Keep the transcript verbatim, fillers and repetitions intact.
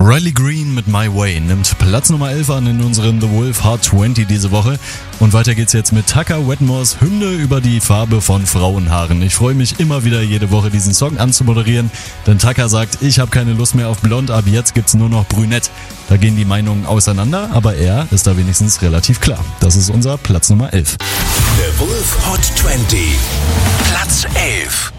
Riley Green mit My Way nimmt Platz Nummer elf an in unseren The Wolf Hot zwanzig diese Woche. Und weiter geht's jetzt mit Tucker Wetmores Hymne über die Farbe von Frauenhaaren. Ich freue mich immer wieder jede Woche diesen Song anzumoderieren, denn Tucker sagt, ich habe keine Lust mehr auf Blond, ab jetzt gibt's nur noch Brünett. Da gehen die Meinungen auseinander, aber er ist da wenigstens relativ klar. Das ist unser Platz Nummer elf. The Wolf Hot zwanzig, Platz elf.